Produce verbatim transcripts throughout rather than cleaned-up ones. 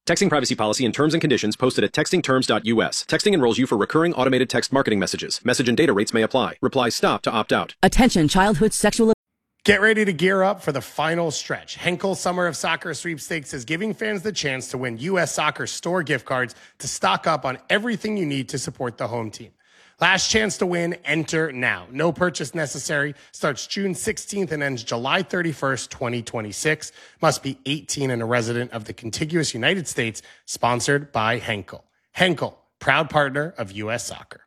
Texting privacy policy and terms and conditions posted at texting terms dot U S. Texting enrolls you for recurring automated text marketing messages. Message and data rates may apply. Reply stop to opt out. Attention, childhood sexual... Get ready to gear up for the final stretch. Henkel Summer of Soccer Sweepstakes is giving fans the chance to win U S Soccer store gift cards to stock up on everything you need to support the home team. Last chance to win, enter now. No purchase necessary. Starts June sixteenth and ends July thirty-first, twenty twenty-six. Must be eighteen and a resident of the contiguous United States. Sponsored by Henkel. Henkel, proud partner of U S Soccer.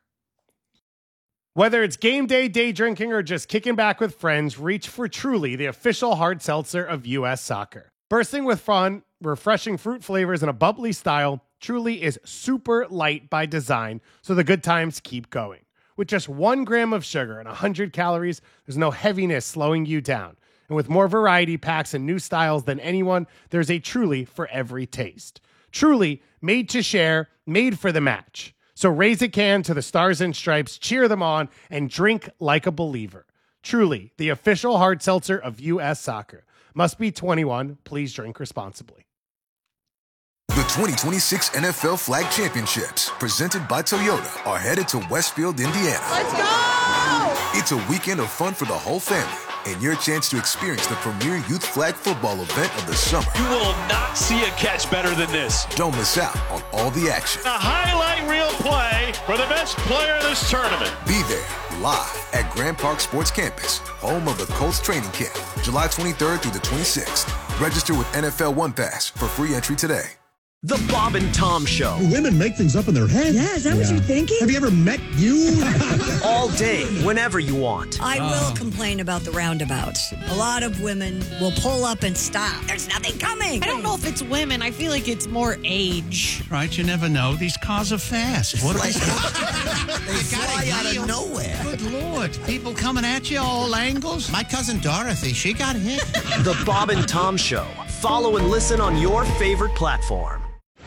Whether it's game day, day drinking, or just kicking back with friends, reach for Truly, the official hard seltzer of U S Soccer. Bursting with fun, refreshing fruit flavors, and a bubbly style, Truly is super light by design, so the good times keep going. With just one gram of sugar and one hundred calories, there's no heaviness slowing you down. And with more variety packs and new styles than anyone, there's a Truly for every taste. Truly, made to share, made for the match. So raise a can to the Stars and Stripes, cheer them on, and drink like a believer. Truly, the official hard seltzer of U S Soccer. Must be twenty-one. Please drink responsibly. The twenty twenty-six N F L Flag Championships, presented by Toyota, are headed to Westfield, Indiana. Let's go! It's a weekend of fun for the whole family, and your chance to experience the premier youth flag football event of the summer. You will not see a catch better than this. Don't miss out on all the action. A highlight reel play for the best player in this tournament. Be there, live at Grand Park Sports Campus, home of the Colts training camp, July twenty-third through the twenty-sixth. Register with N F L One Pass for free entry today. The Bob and Tom Show. Women make things up in their head. Yeah, is that yeah. what you're thinking? Have you ever met you? All day, whenever you want. I uh. will complain about the roundabouts. A lot of women will pull up and stop. There's nothing coming. I don't know if it's women. I feel like it's more age. Right, you never know. These cars are fast. What are they? They fly out of nowhere. Good Lord. People coming at you all angles. My cousin Dorothy, she got hit. The Bob and Tom Show. Follow and listen on your favorite platform.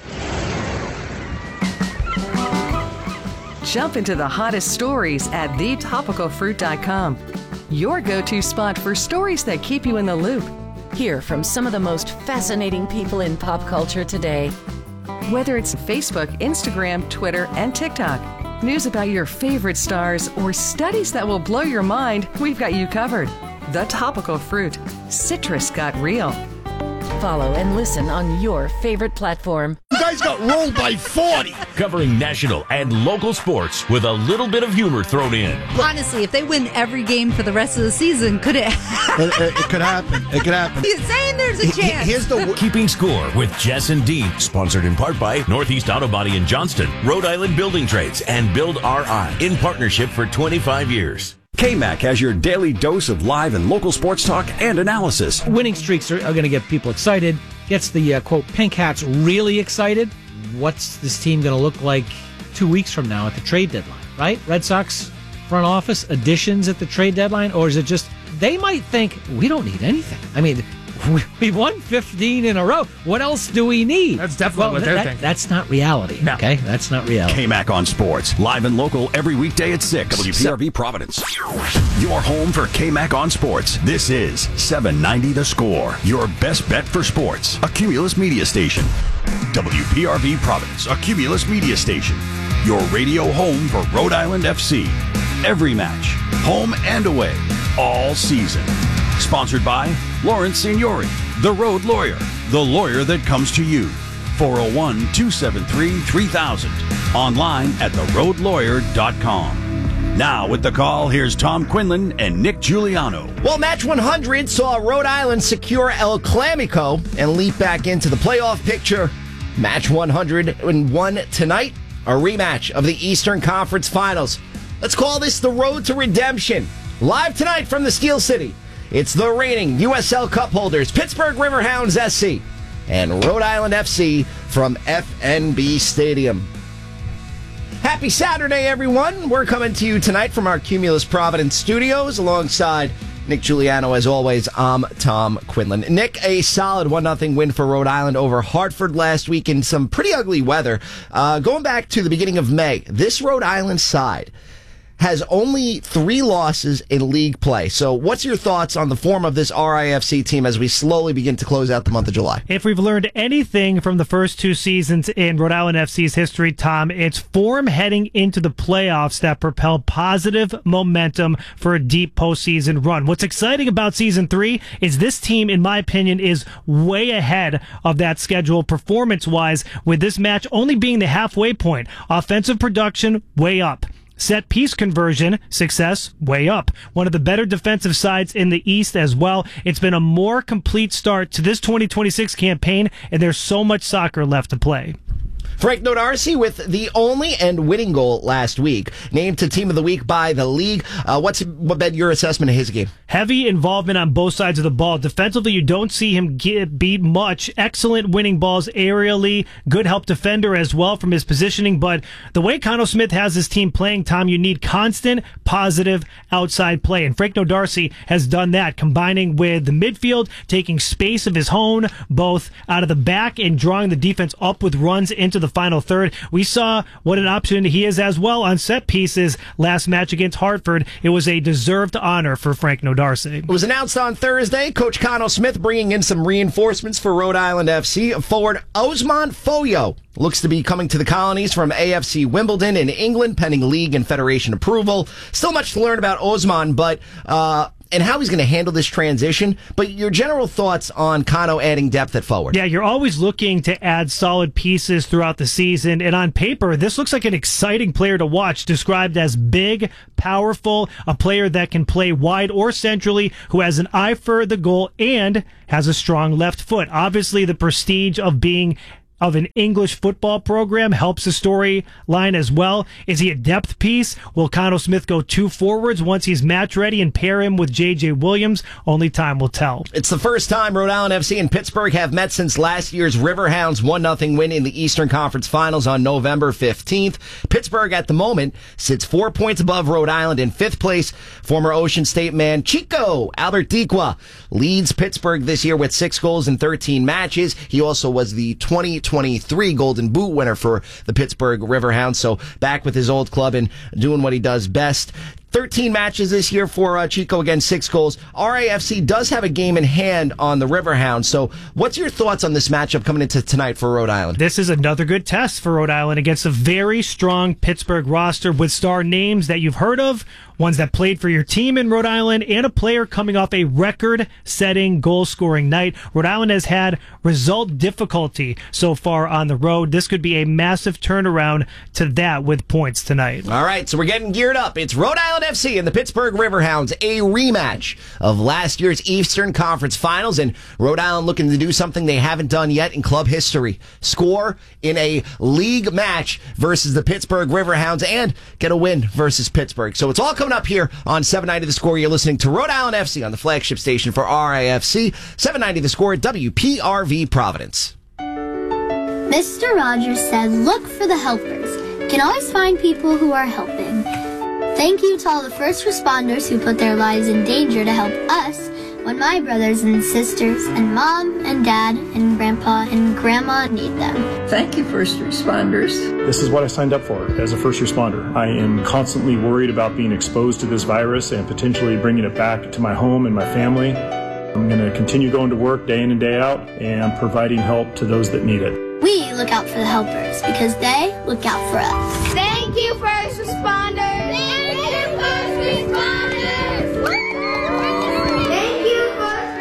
Jump into the hottest stories at the topical fruit dot com. Your go-to spot for stories that keep you in the loop. Hear from some of the most fascinating people in pop culture today. Whether it's Facebook, Instagram, Twitter, and TikTok, news about your favorite stars, or studies that will blow your mind, we've got you covered. The Topical Fruit. Citrus got real. Follow and listen on your favorite platform. You guys got rolled by forty. Covering national and local sports with a little bit of humor thrown in. Honestly, if they win every game for the rest of the season, could it it, it, it could happen. It could happen. He's saying there's a chance. Here's the Keeping Score with Jess and Dean. Sponsored in part by Northeast Auto Body in Johnston, Rhode Island Building Trades, and Build R I. In partnership for twenty-five years. K-Mac has your daily dose of live and local sports talk and analysis. Winning streaks are, are going to get people excited. Gets the, uh, quote, pink hats really excited. What's this team going to look like two weeks from now at the trade deadline, right? Red Sox front office additions at the trade deadline? Or is it just, they might think, we don't need anything. I mean, we won fifteen in a row. What else do we need? That's definitely well, what they're that, thinking. That's not reality, no. Okay? That's not reality. K-Mac on Sports, live and local every weekday at six. W P R V Providence. Your home for K-Mac on Sports. This is seven ninety The Score. Your best bet for sports. A Cumulus media station. W P R V Providence, a Cumulus media station. Your radio home for Rhode Island F C. Every match, home and away, all season. Sponsored by Lawrence Signori, the Road Lawyer, the lawyer that comes to you. four oh one, two seven three, three thousand. Online at the road lawyer dot com. Now with the call, here's Tom Quinlan and Nick Giuliano. Well, Match one hundred saw Rhode Island secure El Clamico and leap back into the playoff picture. Match one hundred one tonight, a rematch of the Eastern Conference Finals. Let's call this the Road to Redemption. Live tonight from the Steel City. It's the reigning U S L Cup holders, Pittsburgh Riverhounds S C, and Rhode Island F C from F N B Stadium. Happy Saturday, everyone. We're coming to you tonight from our Cumulus Providence studios alongside Nick Giuliano. As always, I'm Tom Quinlan. Nick, a solid one nothing win for Rhode Island over Hartford last week in some pretty ugly weather. Uh, going back to the beginning of May, this Rhode Island side has only three losses in league play. So what's your thoughts on the form of this R I F C team as we slowly begin to close out the month of July? If we've learned anything from the first two seasons in Rhode Island F C's history, Tom, it's form heading into the playoffs that propel positive momentum for a deep postseason run. What's exciting about season three is this team, in my opinion, is way ahead of that schedule performance-wise, with this match only being the halfway point. Offensive production, way up. Set piece conversion, success, way up. One of the better defensive sides in the East as well. It's been a more complete start to this twenty twenty-six campaign, and there's so much soccer left to play. Frank Nodarcy with the only and winning goal last week, named to Team of the Week by the league. Uh, what's what been your assessment of his game? Heavy involvement on both sides of the ball. Defensively, you don't see him get beat much. Excellent winning balls aerially. Good help defender as well from his positioning. But the way Connell Smith has his team playing, Tom, you need constant, positive outside play. And Frank Nodarcy has done that, combining with the midfield, taking space of his own, both out of the back and drawing the defense up with runs into the final third. We saw what an option he is as well on set pieces last match against Hartford. It was a deserved honor for Frank Nodarcy. It was announced on Thursday, Coach Connell Smith bringing in some reinforcements for Rhode Island F C. Forward Osman Foyo looks to be coming to the Colonies from A F C Wimbledon in England, pending league and federation approval. Still much to learn about Osman, but uh and how he's going to handle this transition. But your general thoughts on Kano adding depth at forward? Yeah, you're always looking to add solid pieces throughout the season. And on paper, this looks like an exciting player to watch, described as big, powerful, a player that can play wide or centrally, who has an eye for the goal and has a strong left foot. Obviously, the prestige of being of an English football program helps the storyline as well. Is he a depth piece? Will Connell Smith go two forwards once he's match ready and pair him with J J Williams? Only time will tell. It's the first time Rhode Island F C and Pittsburgh have met since last year's Riverhounds one nothing win in the Eastern Conference Finals on November fifteenth. Pittsburgh at the moment sits four points above Rhode Island in fifth place. Former Ocean State man Chico Albert Diqua leads Pittsburgh this year with six goals in thirteen matches. He also was the twenty twenty-three Golden Boot winner for the Pittsburgh Riverhounds. So back with his old club and doing what he does best. thirteen matches this year for uh, Chico, again, six goals. R A F C does have a game in hand on the Riverhounds. So what's your thoughts on this matchup coming into tonight for Rhode Island? This is another good test for Rhode Island against a very strong Pittsburgh roster with star names that you've heard of, ones that played for your team in Rhode Island, and a player coming off a record-setting goal-scoring night. Rhode Island has had result difficulty so far on the road. This could be a massive turnaround to that with points tonight. All right, so we're getting geared up. It's Rhode Island F C and the Pittsburgh Riverhounds, a rematch of last year's Eastern Conference Finals, and Rhode Island looking to do something they haven't done yet in club history. Score in a league match versus the Pittsburgh Riverhounds and get a win versus Pittsburgh. So it's all coming up here on seven ninety The Score. You're listening to Rhode Island F C on the flagship station for R I F C, seven ninety The Score, W P R V Providence. Mister Rogers said, look for the helpers. You can always find people who are helping. Thank you to all the first responders who put their lives in danger to help us when my brothers and sisters and mom and dad and grandpa and grandma need them. Thank you, first responders. This is what I signed up for as a first responder. I am constantly worried about being exposed to this virus and potentially bringing it back to my home and my family. I'm going to continue going to work day in and day out and providing help to those that need it. We look out for the helpers because they look out for us. Thank you, first responders. Thank you, first responders. Thank you, first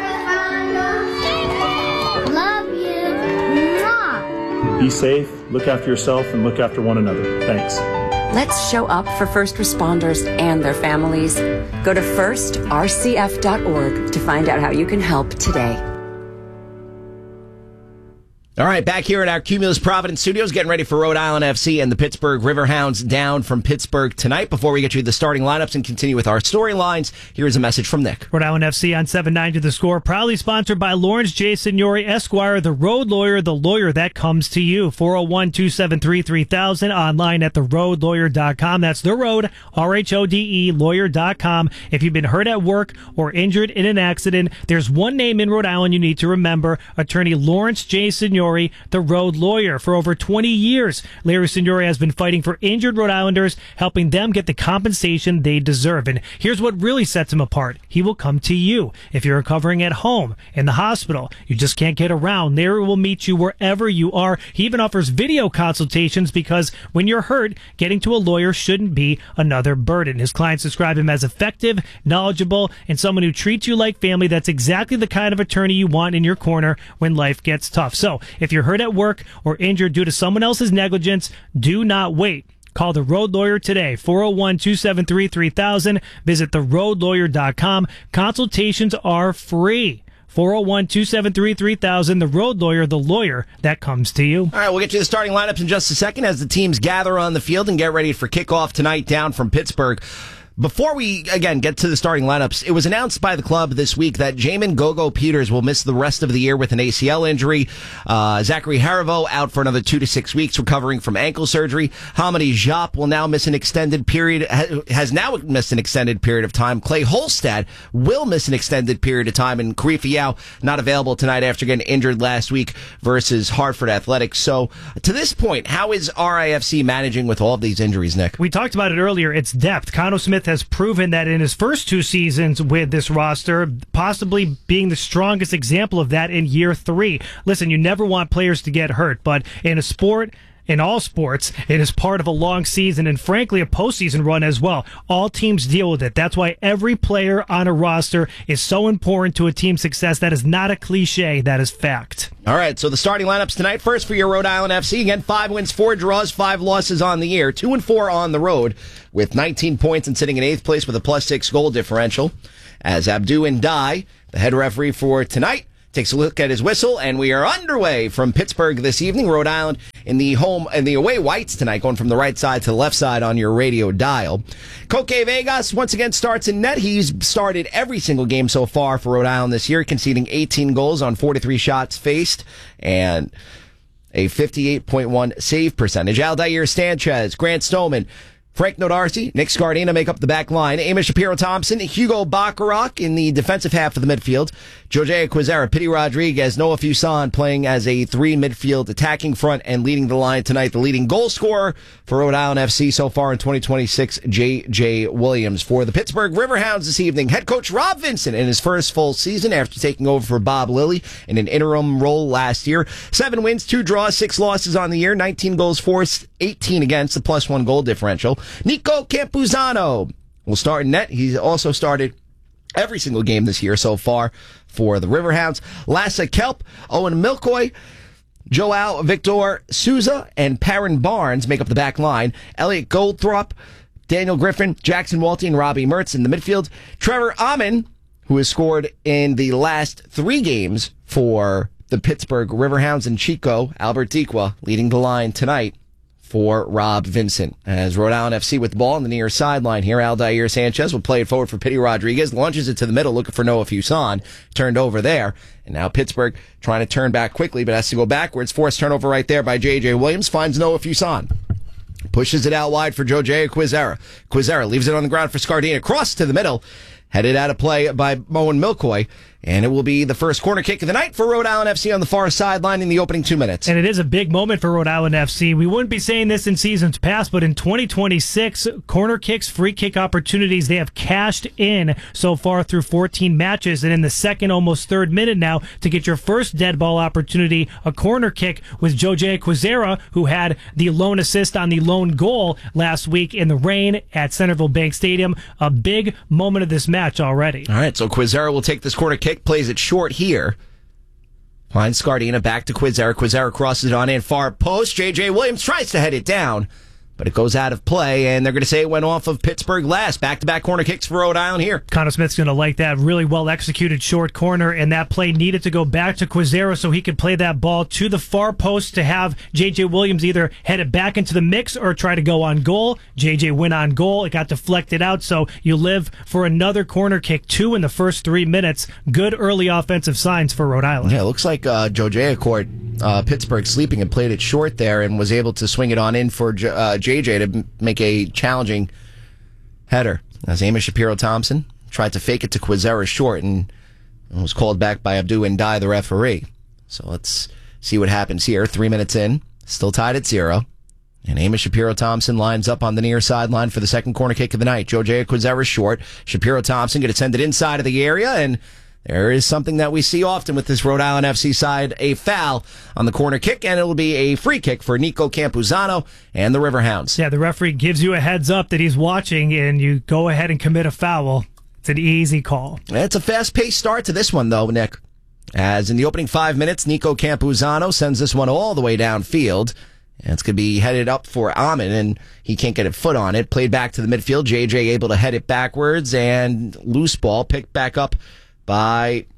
responders. Love you. Mwah. Be safe, look after yourself, and look after one another. Thanks. Let's show up for first responders and their families. Go to first R C F dot org to find out how you can help today. All right, back here at our Cumulus Providence studios, getting ready for Rhode Island F C and the Pittsburgh Riverhounds down from Pittsburgh tonight. Before we get you the starting lineups and continue with our storylines, here is a message from Nick. Rhode Island F C on seven ninety The Score, proudly sponsored by Lawrence J. Signori Esquire, the road lawyer, the lawyer that comes to you. four oh one, two seven three, three thousand, online at the road lawyer dot com. That's The Road, R H O D E, lawyer dot com. If you've been hurt at work or injured in an accident, there's one name in Rhode Island you need to remember, attorney Lawrence J. Signori Signori, the road lawyer. For over twenty years, Larry Signori has been fighting for injured Rhode Islanders, helping them get the compensation they deserve. And here's what really sets him apart. He will come to you. If you're recovering at home, in the hospital, you just can't get around, Larry will meet you wherever you are. He even offers video consultations because when you're hurt, getting to a lawyer shouldn't be another burden. His clients describe him as effective, knowledgeable, and someone who treats you like family. That's exactly the kind of attorney you want in your corner when life gets tough. So if you're hurt at work or injured due to someone else's negligence, do not wait. Call the Road Lawyer today, four oh one, two seven three, three thousand. Visit the road lawyer dot com. Consultations are free. four oh one, two seven three, three thousand. The Road Lawyer, the lawyer that comes to you. All right, we'll get you the starting lineups in just a second as the teams gather on the field and get ready for kickoff tonight down from Pittsburgh. Before we, again, get to the starting lineups, it was announced by the club this week that Jamin Gogo Peters will miss the rest of the year with an A C L injury. Uh, Zachary Harivo out for another two to six weeks recovering from ankle surgery. Hamadi Diop will now miss an extended period, has now missed an extended period of time. Clay Holstad will miss an extended period of time, and Karifi Yao not available tonight after getting injured last week versus Hartford Athletics. So, to this point, how is R I F C managing with all of these injuries, Nick? We talked about it earlier. It's depth. Connor Smith has proven that in his first two seasons with this roster, possibly being the strongest example of that in year three. Listen, you never want players to get hurt, but in a sport, in all sports, it is part of a long season and, frankly, a postseason run as well. All teams deal with it. That's why every player on a roster is so important to a team's success. That is not a cliche. That is fact. All right, so the starting lineups tonight. First for your Rhode Island F C. Again, five wins, four draws, five losses on the year. Two and four on the road with nineteen points and sitting in eighth place with a plus six goal differential. As Abdou Ndiaye, the head referee for tonight, takes a look at his whistle, and we are underway from Pittsburgh this evening. Rhode Island in the home and the away whites tonight, going from the right side to the left side on your radio dial. Koke Vegas once again starts in net. He's started every single game so far for Rhode Island this year, conceding eighteen goals on forty-three shots faced and a fifty-eight point one save percentage. Aldair Sanchez, Grant Stoneman, Frank Nodarcy, Nick Scardina make up the back line. Amos Shapiro-Thompson, Hugo Bacharach in the defensive half of the midfield. Jose Quizera, Pity Rodriguez, Noah Fuson playing as a three midfield attacking front and leading the line tonight. The leading goal scorer for Rhode Island F C so far in twenty twenty-six, J J Williams. For the Pittsburgh Riverhounds this evening, head coach Rob Vincent in his first full season after taking over for Bob Lilly in an interim role last year. Seven wins, two draws, six losses on the year, nineteen goals for, eighteen against, the plus one goal differential. Nico Campuzano will start in net. He's also started every single game this year so far for the Riverhounds. Lasse Kelp, Owen Milkoy, Joao Victor Souza, and Perrin Barnes make up the back line. Elliot Goldthorpe, Daniel Griffin, Jackson Walty, and Robbie Mertz in the midfield. Trevor Amin, who has scored in the last three games for the Pittsburgh Riverhounds, and Chico Albertiqua leading the line tonight for Rob Vincent. As Rhode Island F C with the ball on the near sideline here, Aldair Sanchez will play it forward for Pity Rodriguez, launches it to the middle looking for Noah Fuson, turned over there. And now Pittsburgh trying to turn back quickly, but has to go backwards. Forced turnover right there by J J Williams, finds Noah Fuson. Pushes it out wide for Jose Quizera. Quizera leaves it on the ground for Scardina. Cross to the middle. Headed out of play by Owen Milkoy. And it will be the first corner kick of the night for Rhode Island F C on the far sideline in the opening two minutes. And it is a big moment for Rhode Island F C. We wouldn't be saying this in seasons past, but in twenty twenty-six, corner kicks, free kick opportunities, they have cashed in so far through fourteen matches. And in the second, almost third minute now, to get your first dead ball opportunity, a corner kick with Jose Quizera, who had the lone assist on the lone goal last week in the rain at Centerville Bank Stadium. A big moment of this match already. All right, so Quizera will take this corner kick, plays it short here. Finds Scardina, back to Quizera. Quizera crosses it on in, far post. J J Williams tries to head it down, but it goes out of play, and they're going to say it went off of Pittsburgh last. Back-to-back corner kicks for Rhode Island here. Connor Smith's going to like that. Really well-executed short corner, and that play needed to go back to Quizera so he could play that ball to the far post to have J J Williams either head it back into the mix or try to go on goal. J J went on goal. It got deflected out, so you live for another corner kick, two in the first three minutes. Good early offensive signs for Rhode Island. Yeah, it looks like uh, Jojea caught uh, Pittsburgh sleeping and played it short there and was able to swing it on in for uh, J J to make a challenging header. As Amos Shapiro-Thompson tried to fake it to Quizera short and was called back by Abdou Ndiaye, the referee. So let's see what happens here. Three minutes in, still tied at zero. And Amos Shapiro-Thompson lines up on the near sideline for the second corner kick of the night. Jojea Quizera short. Shapiro-Thompson going to send it inside of the area, and there is something that we see often with this Rhode Island F C side, a foul on the corner kick, and it'll be a free kick for Nico Campuzano and the Riverhounds. Yeah, the referee gives you a heads up that he's watching, and you go ahead and commit a foul. It's an easy call. It's a fast-paced start to this one, though, Nick. As in the opening five minutes, Nico Campuzano sends this one all the way downfield. And it's going to be headed up for Amon, and he can't get a foot on it. Played back to the midfield. J J able to head it backwards, and loose ball picked back up by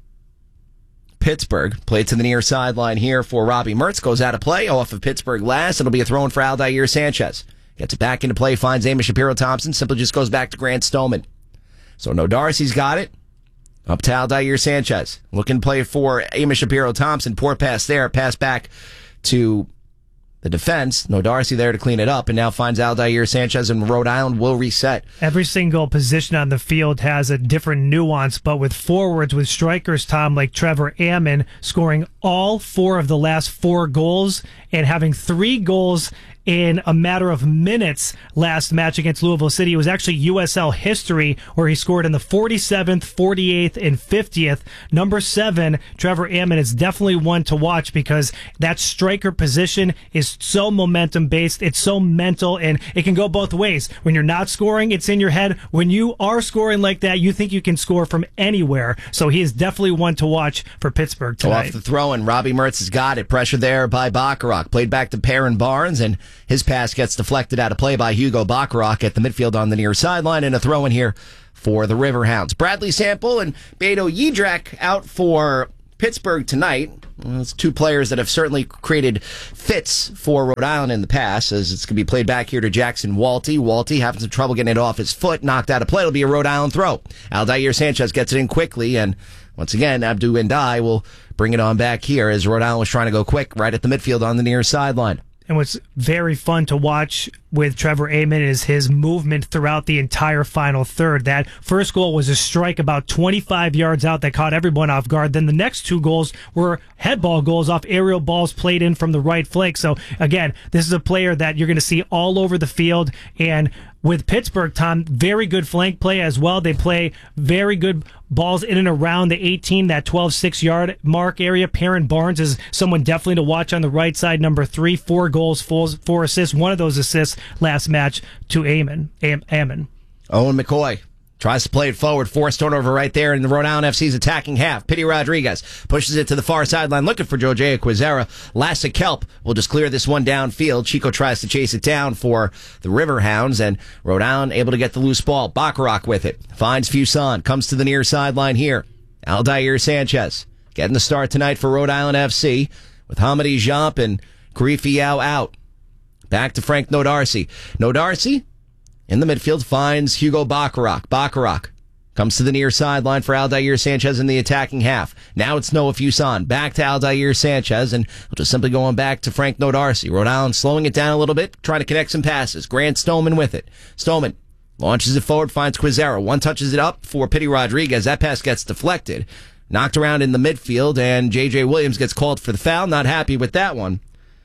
Pittsburgh. Played to the near sideline here for Robbie Mertz. Goes out of play off of Pittsburgh last. It'll be a throw in for Aldair Sanchez. Gets it back into play, finds Amos Shapiro-Thompson. Simply just goes back to Grant Stoneman. So No Darcy's got it. Up to Aldair Sanchez. Looking to play for Amos Shapiro-Thompson. Poor pass there. Pass back to the defense. No Darcy there to clean it up, and now finds Aldair Sanchez, and Rhode Island will reset. Every single position on the field has a different nuance, but with forwards, with strikers, Tom, like Trevor Ammon, scoring all four of the last four goals and having three goals in a matter of minutes last match against Louisville City. It was actually U S L history where he scored in the forty-seventh, forty-eighth, and fiftieth. Number seven, Trevor Ammon, is definitely one to watch because that striker position is so momentum-based. It's so mental, and it can go both ways. When you're not scoring, it's in your head. When you are scoring like that, you think you can score from anywhere. So he is definitely one to watch for Pittsburgh tonight. Off the throw, and Robbie Mertz has got it. Pressure there by Bacharach. Played back to Perrin Barnes, and his pass gets deflected out of play by Hugo Bacharach at the midfield on the near sideline, and a throw in here for the Riverhounds. Bradley Sample and Beto Yidrak out for Pittsburgh tonight. Well, it's two players that have certainly created fits for Rhode Island in the past, as it's going to be played back here to Jackson Walty. Walty having some trouble getting it off his foot, knocked out of play. It'll be a Rhode Island throw. Aldair Sanchez gets it in quickly, and once again, Abdu Ndai will bring it on back here as Rhode Island was trying to go quick right at the midfield on the near sideline. And what's very fun to watch with Trevor Ammon is his movement throughout the entire final third. That first goal was a strike about twenty-five yards out that caught everyone off guard. Then the next two goals were head ball goals off aerial balls played in from the right flank. So again, this is a player that you're going to see all over the field. And with Pittsburgh, Tom, very good flank play as well. They play very good balls in and around the eighteen, that twelve six yard mark area. Perrin Barnes is someone definitely to watch on the right side. Number three, four goals, four, four assists. One of those assists last match to Ammon. Am, Ammon. Owen McCoy tries to play it forward. Forced turnover right there in the Rhode Island F C's attacking half. Pity Rodriguez pushes it to the far sideline looking for Jojea Quizera. Lassa Kelp will just clear this one downfield. Chico tries to chase it down for the Riverhounds, and Rhode Island able to get the loose ball. Bacharach with it. Finds Fuson. Comes to the near sideline here. Aldair Sanchez getting the start tonight for Rhode Island F C with Hamadi Jamp and Grifiao out. Back to Frank Nodarcy. Nodarcy in the midfield finds Hugo Bacharach. Bacharach comes to the near sideline for Aldair Sanchez in the attacking half. Now it's Noah Fuson. Back to Aldair Sanchez, and we'll just simply going back to Frank Nodarcy. Rhode Island slowing it down a little bit, trying to connect some passes. Grant Stoneman with it. Stoneman launches it forward, finds Quizera. One touches it up for Pity Rodriguez. That pass gets deflected. Knocked around in the midfield, and J J Williams gets called for the foul. Not happy with that one.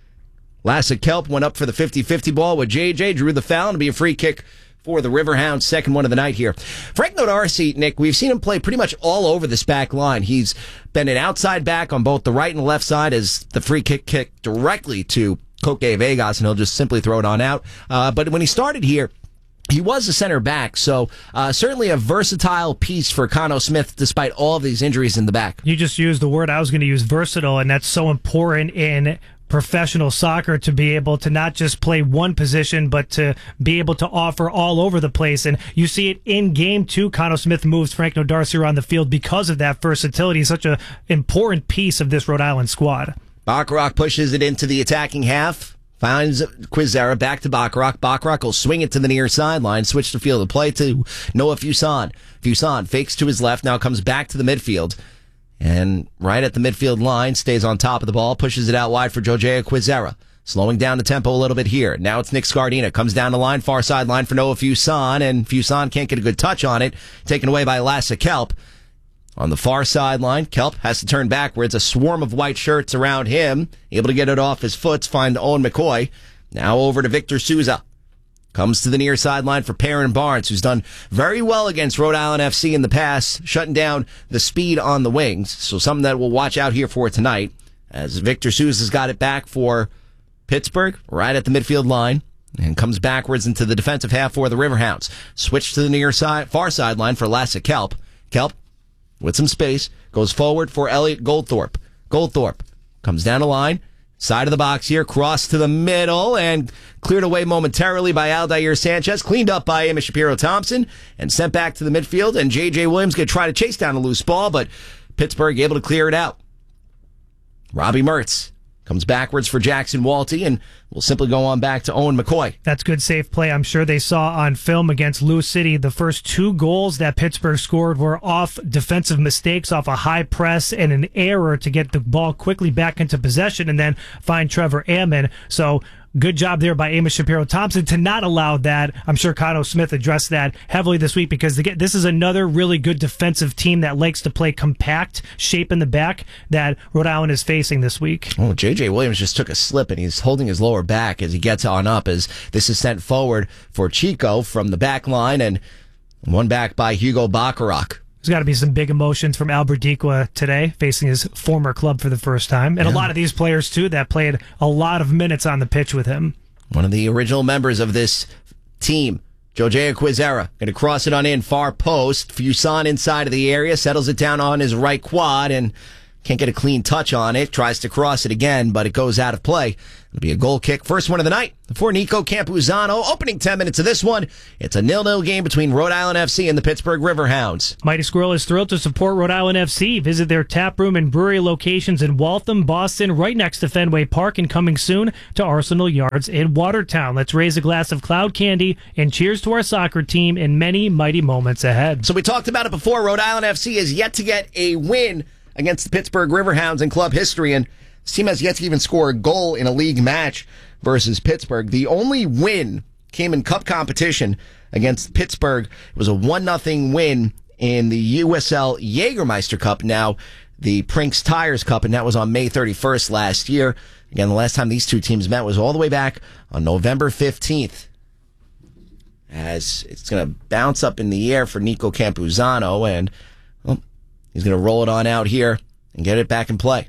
Lassa Kelp went up for the fifty-fifty ball with J J, drew the foul, and it'll be a free kick for the Riverhounds, second one of the night here. Frank Nodarcy, Nick, we've seen him play pretty much all over this back line. He's been an outside back on both the right and left side as the free kick kicked directly to Koke Vegas, and he'll just simply throw it on out. Uh, but when he started here, he was a center back, so uh, certainly a versatile piece for Cano Smith despite all of these injuries in the back. You just used the word I was going to use, versatile, and that's so important in professional soccer, to be able to not just play one position, but to be able to offer all over the place. And you see it in game two. Cano Smith moves Frank Nodarcy around the field because of that versatility. He's such an important piece of this Rhode Island squad. Bacharach pushes it into the attacking half. Finds Quizera back to Bacharach. Bacharach will swing it to the near sideline. Switch the field of play to Noah Fuson. Fuson fakes to his left. Now comes back to the midfield. And right at the midfield line, stays on top of the ball, pushes it out wide for Jojea Quizera. Slowing down the tempo a little bit here. Now it's Nick Scardina. Comes down the line, far sideline for Noah Fuson, and Fuson can't get a good touch on it. Taken away by Lassa Kelp. On the far sideline, Kelp has to turn backwards. A swarm of white shirts around him. Able to get it off his foot, find Owen McCoy. Now over to Victor Souza. Comes to the near sideline for Perrin Barnes, who's done very well against Rhode Island F C in the past, shutting down the speed on the wings. So something that we'll watch out here for tonight, as Victor Souza's got it back for Pittsburgh, right at the midfield line, and comes backwards into the defensive half for the Riverhounds. Switch to the near side, far sideline for Lasse Kelp. Kelp, with some space, goes forward for Elliot Goldthorpe. Goldthorpe comes down the line, side of the box here, cross to the middle, and cleared away momentarily by Aldair Sanchez, cleaned up by Amos Shapiro-Thompson, and sent back to the midfield, and J J Williams going to try to chase down a loose ball, but Pittsburgh able to clear it out. Robbie Mertz comes backwards for Jackson Walty, and we'll simply go on back to Owen McCoy. That's good safe play. I'm sure they saw on film against Lewis City the first two goals that Pittsburgh scored were off defensive mistakes, off a high press and an error to get the ball quickly back into possession and then find Trevor Ammon. So good job there by Amos Shapiro-Thompson to not allow that. I'm sure Cotto Smith addressed that heavily this week because this is another really good defensive team that likes to play compact, shape in the back that Rhode Island is facing this week. Oh, J J Williams just took a slip and he's holding his lower back as he gets on up as this is sent forward for Chico from the back line and one back by Hugo Bacharach. There's got to be some big emotions from Albert Dikwa today, facing his former club for the first time. And yeah. a lot of these players, too, that played a lot of minutes on the pitch with him. One of the original members of this team, Jojea Quizera, going to cross it on in, far post. Fuson inside of the area, settles it down on his right quad, and can't get a clean touch on it. Tries to cross it again, but it goes out of play. It'll be a goal kick. First one of the night for Nico Campuzano. Opening ten minutes of this one. It's a nil-nil game between Rhode Island F C and the Pittsburgh Riverhounds. Mighty Squirrel is thrilled to support Rhode Island F C. Visit their tap room and brewery locations in Waltham, Boston, right next to Fenway Park, and coming soon to Arsenal Yards in Watertown. Let's raise a glass of cloud candy and cheers to our soccer team in many mighty moments ahead. So we talked about it before. Rhode Island F C has yet to get a win against the Pittsburgh Riverhounds in club history, and this team has yet to even score a goal in a league match versus Pittsburgh. The only win came in cup competition against Pittsburgh. It was a one nothing win in the U S L Jägermeister Cup, now the Prinks Tires Cup, and that was on May thirty-first last year. Again, the last time these two teams met was all the way back on November fifteenth. As it's going to bounce up in the air for Nico Campuzano, and well, he's going to roll it on out here and get it back in play.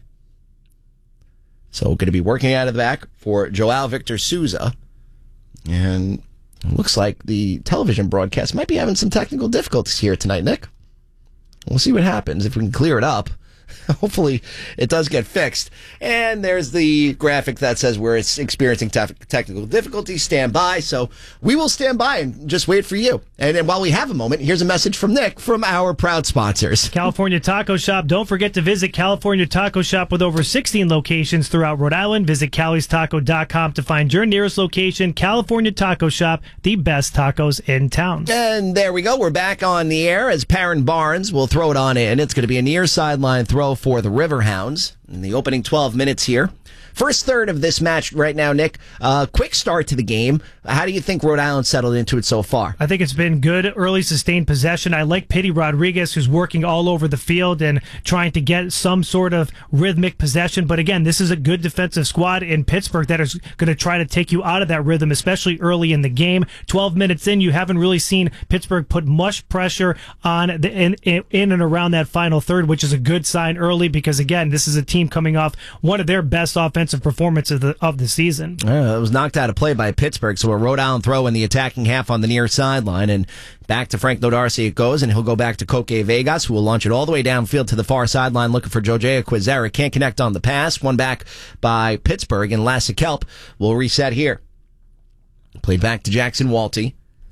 So going to be working out of the back for Joao Victor Souza. And it looks like the television broadcast might be having some technical difficulties here tonight, Nick. We'll see what happens if we can clear it up. Hopefully it does get fixed. And there's the graphic that says we're experiencing te- technical difficulties. Stand by. So we will stand by and just wait for you. And, and while we have a moment, here's a message from Nick from our proud sponsors. California Taco Shop. Don't forget to visit California Taco Shop with over sixteen locations throughout Rhode Island. Visit Cali's Taco dot com to find your nearest location. California Taco Shop, the best tacos in town. And there we go. We're back on the air as Perrin Barnes will throw it on in. It's going to be a near sideline throw for the Riverhounds in the opening twelve minutes here. First third of this match right now, Nick. Uh, quick start to the game. How do you think Rhode Island settled into it so far? I think it's been good, early sustained possession. I like Pity Rodriguez, who's working all over the field and trying to get some sort of rhythmic possession. But again, this is a good defensive squad in Pittsburgh that is going to try to take you out of that rhythm, especially early in the game. twelve minutes in, you haven't really seen Pittsburgh put much pressure on the, in, in and around that final third, which is a good sign early because, again, this is a team coming off one of their best offensive performance of the of the season. Uh, it was knocked out of play by Pittsburgh, so a Rhode Island throw in the attacking half on the near sideline, and back to Frank Nodarcy it goes, and he'll go back to Coque Vegas, who will launch it all the way downfield to the far sideline looking for Jojea Quizera. Can't connect on the pass. One back by Pittsburgh, and Lasse Kelp will reset here. Played back to Jackson Walty.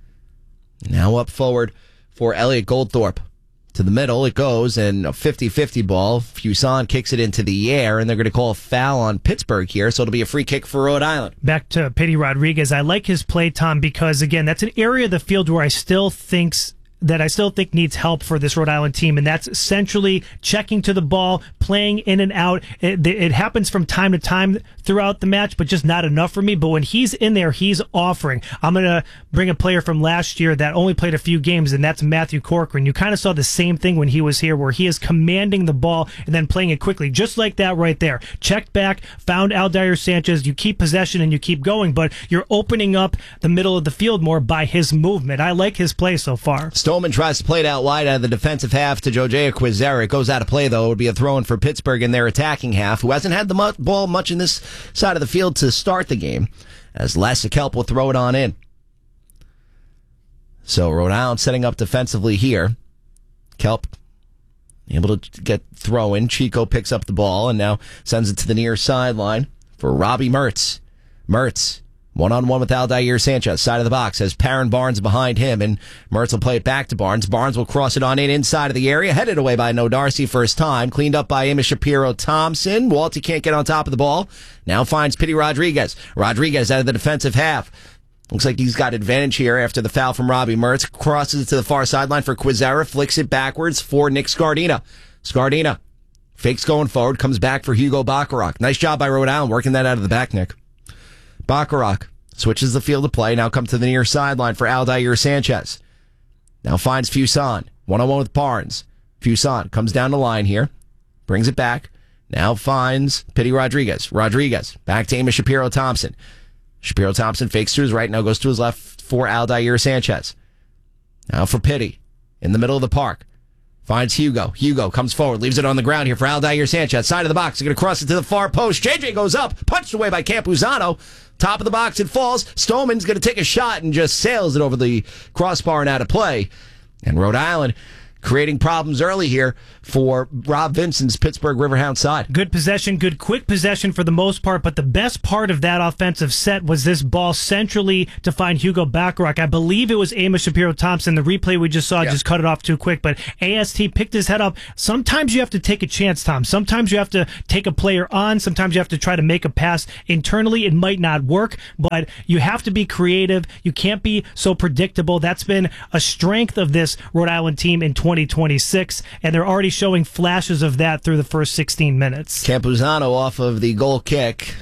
Now up forward for Elliot Goldthorpe. To the middle it goes, and a fifty-fifty ball. Fuson kicks it into the air, and they're going to call a foul on Pittsburgh here, so it'll be a free kick for Rhode Island. Back to Pity Rodriguez. I like his play, Tom, because, again, that's an area of the field where I still think that I still think needs help for this Rhode Island team, and that's centrally checking to the ball, playing in and out. It, it happens from time to time throughout the match, but just not enough for me. But when he's in there, he's offering. I'm going to bring a player from last year that only played a few games, and that's Matthew Corcoran. You kind of saw the same thing when he was here, where he is commanding the ball and then playing it quickly, just like that right there. Checked back, found Aldair Sanchez. You keep possession and you keep going, but you're opening up the middle of the field more by his movement. I like his play so far. Stoneman tries to play it out wide out of the defensive half to Jojea Quizera. It goes out of play, though. It would be a throw-in for Pittsburgh in their attacking half, who hasn't had the mu- ball much in this side of the field to start the game, as Lasse Kelp will throw it on in. So Rhode Island setting up defensively here. Kelp able to get throw-in. Chico picks up the ball and now sends it to the near sideline for Robbie Mertz. Mertz, one-on-one with Aldair Sanchez, side of the box, has Perrin Barnes behind him, and Mertz will play it back to Barnes. Barnes will cross it on in inside of the area, headed away by No Darcy first time, cleaned up by Amos Shapiro-Thompson. Walty can't get on top of the ball. Now finds Pity Rodriguez. Rodriguez out of the defensive half. Looks like he's got advantage here after the foul from Robbie Mertz. Crosses it to the far sideline for Quizera, flicks it backwards for Nick Scardina. Scardina fakes going forward, comes back for Hugo Bacharach. Nice job by Rhode Island working that out of the back, Nick. Bacharach switches the field of play, now comes to the near sideline for Aldair Sanchez. Now finds Fuson, one-on-one with Barnes. Fuson comes down the line here, brings it back, now finds Pity Rodriguez. Rodriguez, back to Amos Shapiro-Thompson. Shapiro-Thompson fakes to his right, now goes to his left for Aldair Sanchez. Now for Pity, in the middle of the park. Finds Hugo. Hugo comes forward, leaves it on the ground here for Aldair Sanchez. Side of the box, he's going to cross it to the far post. J J goes up, punched away by Campuzano. Top of the box, it falls. Stoneman's going to take a shot and just sails it over the crossbar and out of play. And Rhode Island creating problems early here for Rob Vincent's Pittsburgh Riverhound side. Good possession, good quick possession for the most part, but the best part of that offensive set was this ball centrally to find Hugo Bacharach. I believe it was Amos Shapiro-Thompson. The replay we just saw yeah. just cut it off too quick, but A S T picked his head up. Sometimes you have to take a chance, Tom. Sometimes you have to take a player on. Sometimes you have to try to make a pass internally. It might not work, but you have to be creative. You can't be so predictable. That's been a strength of this Rhode Island team in twenty twenty-six, and they're already showing flashes of that through the first sixteen minutes. Campuzano off of the goal kick. Going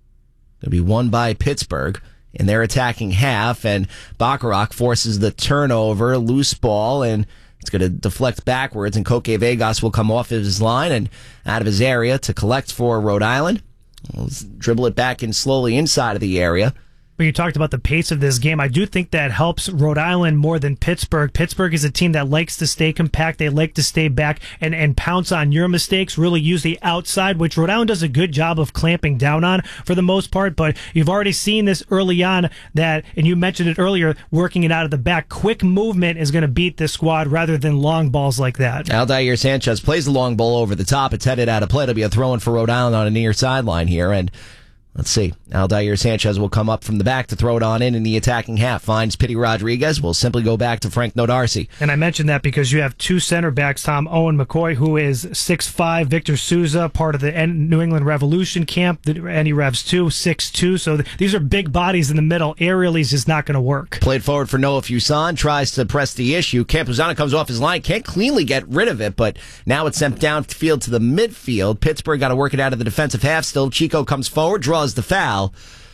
to be won by Pittsburgh in their attacking half, and Bacharach forces the turnover, loose ball, and it's going to deflect backwards, and Coque Vegas will come off of his line and out of his area to collect for Rhode Island. We'll dribble it back in slowly inside of the area. When you talked about the pace of this game, I do think that helps Rhode Island more than Pittsburgh. Pittsburgh is a team that likes to stay compact. They like to stay back and, and pounce on your mistakes, really use the outside, which Rhode Island does a good job of clamping down on for the most part. But you've already seen this early on that, and you mentioned it earlier, working it out of the back. Quick movement is going to beat this squad rather than long balls like that. Aldair Sanchez plays the long ball over the top. It's headed out of play. It'll be a throw-in for Rhode Island on a near sideline here, and let's see. Aldair Sanchez will come up from the back to throw it on in in the attacking half. Finds Pity Rodriguez. Will simply go back to Frank Nodarcy. And I mentioned that because you have two center backs, Tom. Owen McCoy, who is six foot five. Victor Souza, part of the New England Revolution camp. And he revs two, six two. So th- these are big bodies in the middle. Aerially is just not going to work. Played forward for Noah Fuson. Tries to press the issue. Campuzano comes off his line. Can't cleanly get rid of it, but now it's sent downfield to the midfield. Pittsburgh got to work it out of the defensive half still. Chico comes forward, draws the foul.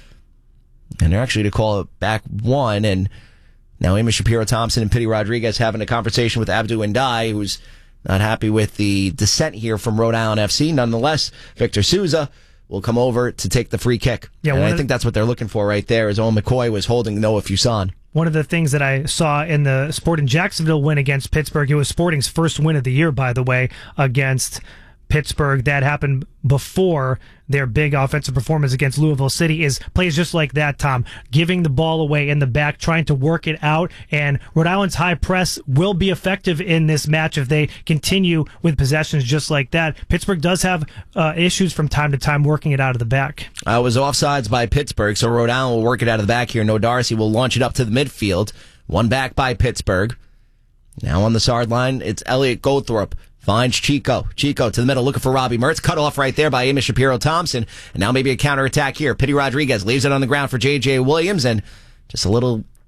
And they're actually to call it back one. And now Amos Shapiro-Thompson and Pity Rodriguez having a conversation with Abdou Ndai, who's not happy with the descent here from Rhode Island F C. Nonetheless, Victor Souza will come over to take the free kick. Yeah, and I think that's what they're looking for right there, as Owen McCoy was holding Noah Fuson. One of the things that I saw in the Sporting Jacksonville win against Pittsburgh, it was Sporting's first win of the year, by the way, against Pittsburgh. That happened before their big offensive performance against Louisville City. Is plays just like that, Tom, giving the ball away in the back, trying to work it out, and Rhode Island's high press will be effective in this match if they continue with possessions just like that. Pittsburgh does have uh, issues from time to time working it out of the back. Uh, it was offsides by Pittsburgh, so Rhode Island will work it out of the back here. No Darcy will launch it up to the midfield. One back by Pittsburgh. Now on the sideline, it's Elliot Goldthorpe. Finds Chico. Chico to the middle, looking for Robbie Mertz. Cut off right there by Amos Shapiro-Thompson. And now maybe a counterattack here. Pity Rodriguez leaves it on the ground for J J Williams. And just a little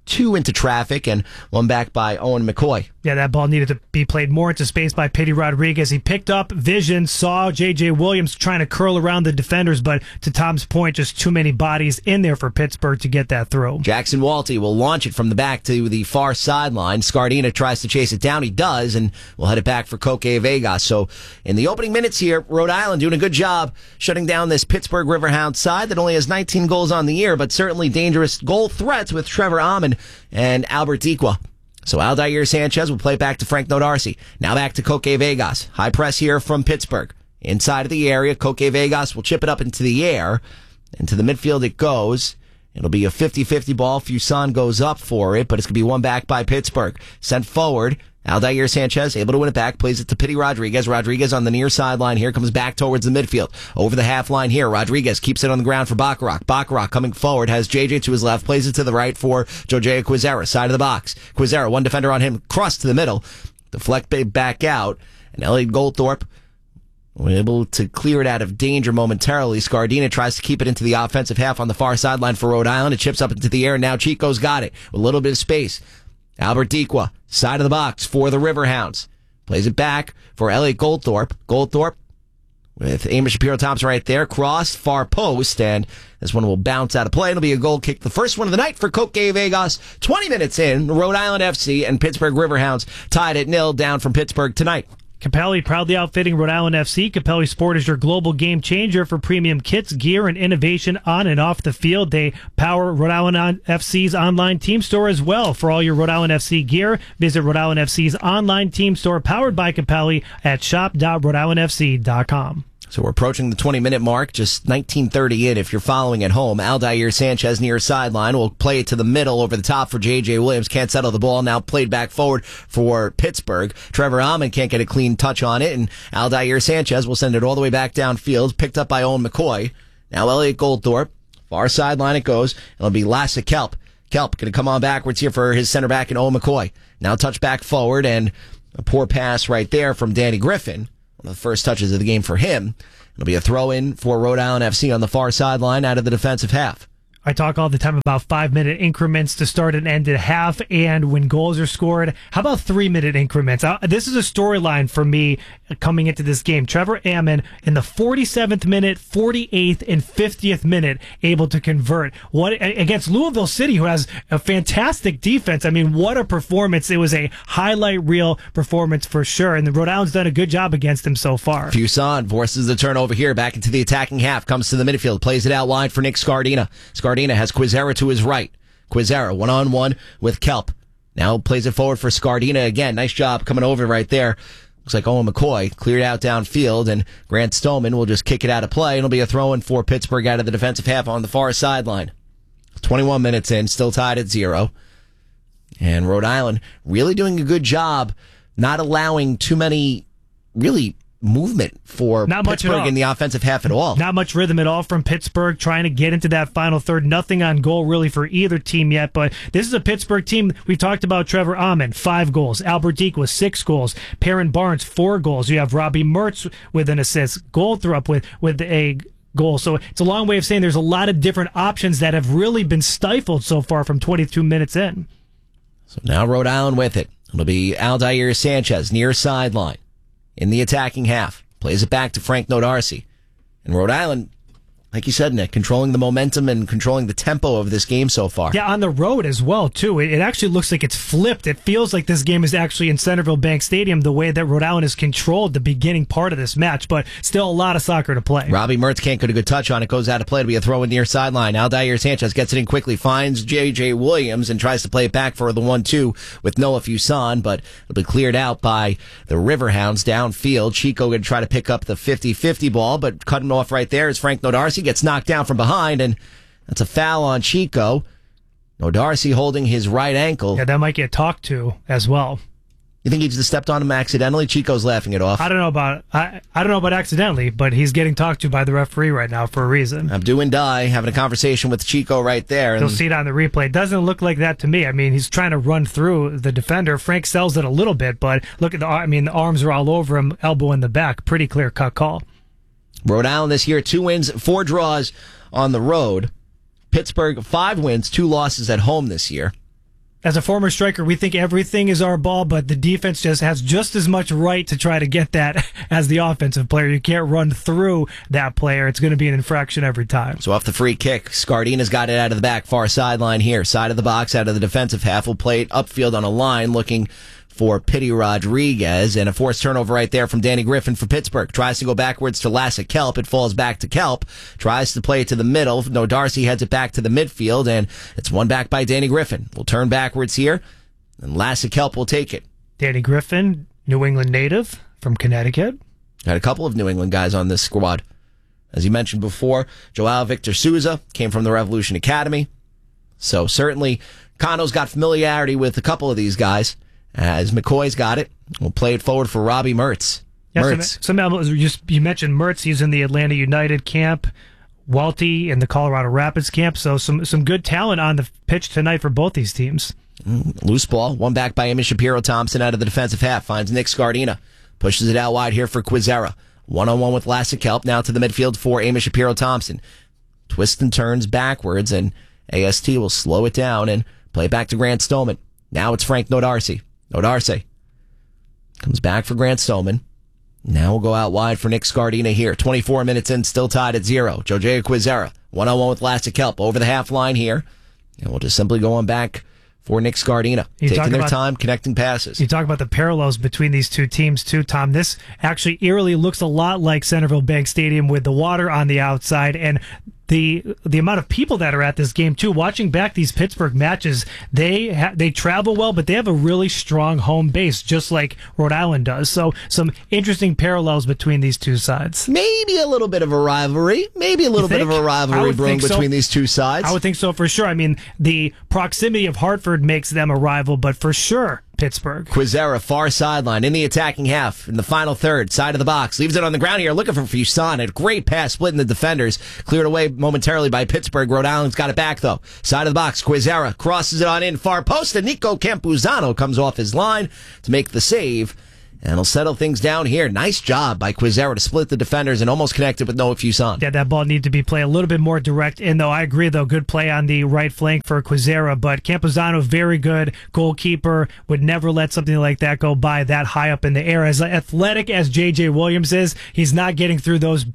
two into traffic and one back by Owen McCoy. Yeah, that ball needed to be played more into space by Pity Rodriguez. He picked up vision, saw J J. Williams trying to curl around the defenders, but to Tom's point, just too many bodies in there for Pittsburgh to get that through. Jackson Walty will launch it from the back to the far sideline. Scardina tries to chase it down. He does, and we'll head it back for Coque Vegas. So in the opening minutes here, Rhode Island doing a good job shutting down this Pittsburgh Riverhound side that only has nineteen goals on the year, but certainly dangerous goal threats with Trevor Amon and Albert Diqua. So Aldair Sanchez will play it back to Frank Nodarcy. Now back to Coque Vegas. High press here from Pittsburgh. Inside of the area, Coque Vegas will chip it up into the air. Into the midfield it goes. It'll be a fifty-fifty ball. Fuson goes up for it, but it's going to be one back by Pittsburgh. Sent forward. Aldair Sanchez able to win it back, plays it to Pity Rodriguez. Rodriguez on the near sideline here, comes back towards the midfield. Over the half line here, Rodriguez keeps it on the ground for Bacharach. Bacharach coming forward, has J J to his left, plays it to the right for Jojea Quizera, side of the box. Quizera, one defender on him, cross to the middle, deflect back out, and Elliot Goldthorpe able to clear it out of danger momentarily. Scardina tries to keep it into the offensive half on the far sideline for Rhode Island. It chips up into the air, and now Chico's got it with a little bit of space. Albert Diqua, side of the box for the Riverhounds. Plays it back for Elliot Goldthorpe. Goldthorpe with Amos Shapiro-Thompson right there. Cross, far post, and this one will bounce out of play. It'll be a goal kick. The first one of the night for Coque Vegas. twenty minutes in, Rhode Island F C and Pittsburgh Riverhounds tied at nil down from Pittsburgh tonight. Capelli proudly outfitting Rhode Island F C. Capelli Sport is your global game changer for premium kits, gear, and innovation on and off the field. They power Rhode Island F C's online team store as well. For all your Rhode Island F C gear, visit Rhode Island F C's online team store powered by Capelli at shop dot rhode island f c dot com. So we're approaching the twenty-minute mark, just nineteen thirty in if you're following at home. Aldair Sanchez near sideline will play it to the middle over the top for J J. Williams. Can't settle the ball. Now played back forward for Pittsburgh. Trevor Amon can't get a clean touch on it, and Aldair Sanchez will send it all the way back downfield, picked up by Owen McCoy. Now Elliot Goldthorpe. Far sideline it goes. It'll be Lasse Kelp. Kelp going to come on backwards here for his center back and Owen McCoy. Now touch back forward, and a poor pass right there from Danny Griffin. One of the first touches of the game for him. It'll be a throw-in for Rhode Island F C on the far sideline out of the defensive half. I talk all the time about five-minute increments to start and end at half, and when goals are scored, how about three-minute increments? Uh, this is a storyline for me coming into this game. Trevor Amon in the forty-seventh minute, forty-eighth, and fiftieth minute able to convert. What against Louisville City, who has a fantastic defense. I mean, what a performance. It was a highlight reel performance for sure, and the Rhode Island's done a good job against him so far. Fuson forces the turnover here, back into the attacking half, comes to the midfield, plays it out wide for Nick Scardina. Scardina has Quizera to his right. Quizera one-on-one with Kelp. Now plays it forward for Scardina again. Nice job coming over right there. Looks like Owen McCoy cleared out downfield, and Grant Stoneman will just kick it out of play. It'll be a throw-in for Pittsburgh out of the defensive half on the far sideline. twenty-one minutes in, still tied at zero. And Rhode Island really doing a good job not allowing too many really movement for Not much Pittsburgh in the offensive half at all. Not much rhythm at all from Pittsburgh, trying to get into that final third. Nothing on goal really for either team yet, but this is a Pittsburgh team. We've talked about Trevor Amon, five goals. Albert Diqua, six goals. Perrin Barnes, four goals. You have Robbie Mertz with an assist. Goldthorpe with, with a goal. So it's a long way of saying there's a lot of different options that have really been stifled so far from twenty-two minutes in. So now Rhode Island with it. It'll be Aldair Sanchez near sideline. In the attacking half. Plays it back to Frank Nodarcy. And Rhode Island, like you said, Nick, controlling the momentum and controlling the tempo of this game so far. Yeah, on the road as well, too. It, it actually looks like it's flipped. It feels like this game is actually in Centerville Bank Stadium, the way that Rhode Island has controlled the beginning part of this match, but still a lot of soccer to play. Robbie Mertz can't get a good touch on it. Goes out of play to be a throw in near sideline. Aldair Sanchez gets it in quickly, finds J J. Williams, and tries to play it back for the one two with Noah Fuson, but it'll be cleared out by the Riverhounds downfield. Chico going to try to pick up the fifty-fifty ball, but cutting off right there is Frank Nodarcy. Gets knocked down from behind, and that's a foul on Chico. Nodarcy holding his right ankle. Yeah, that might get talked to as well. You think he just stepped on him accidentally? Chico's laughing it off. I don't know about I, I don't know about accidentally, but he's getting talked to by the referee right now for a reason. Abdu and Di having a conversation with Chico right there. And you'll see it on the replay. It doesn't look like that to me. I mean, he's trying to run through the defender. Frank sells it a little bit, but look at the I mean, the arms are all over him, elbow in the back. Pretty clear cut call. Rhode Island this year, two wins, four draws on the road. Pittsburgh, five wins, two losses at home this year. As a former striker, we think everything is our ball, but the defense just has just as much right to try to get that as the offensive player. You can't run through that player. It's going to be an infraction every time. So off the free kick, Scardina's got it out of the back, far sideline here. Side of the box, out of the defensive half. Will play it upfield on a line, looking for Pity Rodriguez, and a forced turnover right there from Danny Griffin for Pittsburgh. Tries to go backwards to Lasse Kelp. It falls back to Kelp. Tries to play it to the middle. No, Darcy heads it back to the midfield, and it's won back by Danny Griffin. We'll turn backwards here, and Lasse Kelp will take it. Danny Griffin, New England native from Connecticut. Got a couple of New England guys on this squad. As you mentioned before, Joao Victor Souza came from the Revolution Academy. So certainly, Kano's got familiarity with a couple of these guys. As McCoy's got it, we'll play it forward for Robbie Mertz. Yeah, Mertz. Some, some, just, you mentioned Mertz. He's in the Atlanta United camp. Welty in the Colorado Rapids camp. So some some good talent on the pitch tonight for both these teams. Mm, loose ball. One back by Amy Shapiro-Thompson out of the defensive half. Finds Nick Scardina. Pushes it out wide here for Quizera. One-on-one with Lasse Kelp. Now to the midfield for Amy Shapiro-Thompson. Twists and turns backwards, and A S T will slow it down and play it back to Grant Stoneman. Now it's Frank Nodarcy. Nodarcy comes back for Grant Stoneman. Now we'll go out wide for Nick Scardina here. twenty-four minutes in, still tied at zero. Jojea Quizera, one-on-one with Lasse Kelp over the half line here. And we'll just simply go on back for Nick Scardina. You taking their about, time, connecting passes. You talk about the parallels between these two teams, too, Tom. This actually eerily looks a lot like Centerville Bank Stadium with the water on the outside, and the the amount of people that are at this game too. Watching back these Pittsburgh matches, they ha- they travel well, but they have a really strong home base, just like Rhode Island does. So some interesting parallels between these two sides. Maybe a little bit of a rivalry. Maybe a little bit of a rivalry brewing between so. these two sides. I would think so for sure. I mean, the proximity of Hartford makes them a rival, but for sure, Pittsburgh. Quizera, far sideline, in the attacking half, in the final third, side of the box. Leaves it on the ground here, looking for Fuson. A great pass, splitting the defenders. Cleared away momentarily by Pittsburgh. Rhode Island's got it back, though. Side of the box, Quizera crosses it on in, far post, and Nico Campuzano comes off his line to make the save. And he'll settle things down here. Nice job by Quizera to split the defenders and almost connect it with Noah Fuson. Yeah, that ball needed to be played a little bit more direct in, though. I agree, though. Good play on the right flank for Quizera, but Campuzano, very good goalkeeper, would never let something like that go by that high up in the air. As athletic as J J Williams is, he's not getting through those